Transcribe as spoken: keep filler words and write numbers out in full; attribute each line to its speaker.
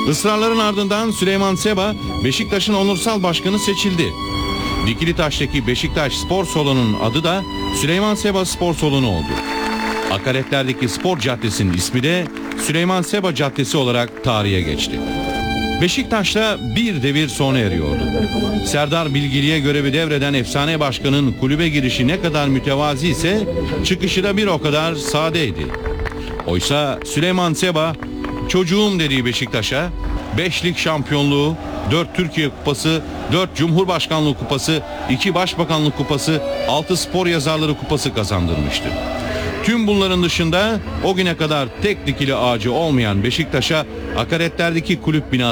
Speaker 1: Israrların ardından Süleyman Seba Beşiktaş'ın onursal başkanı seçildi. Dikilitaş'taki Beşiktaş Spor Salonu'nun adı da Süleyman Seba Spor Salonu oldu. Akaretler'deki Spor Caddesi'nin ismi de Süleyman Seba Caddesi olarak tarihe geçti. Beşiktaş'ta bir devir sona eriyordu. Serdar Bilgili'ye görevi devreden efsane başkanın kulübe girişi ne kadar mütevazi ise çıkışı da bir o kadar sadeydi. Oysa Süleyman Seba çocuğum dediği Beşiktaş'a beş lig şampiyonluğu, dört Türkiye Kupası, dört Cumhurbaşkanlığı Kupası, iki Başbakanlık Kupası, altı Spor Yazarları Kupası kazandırmıştı. Tüm bunların dışında o güne kadar tek dikili ağacı olmayan Beşiktaş'a Akaretler'deki kulüp binası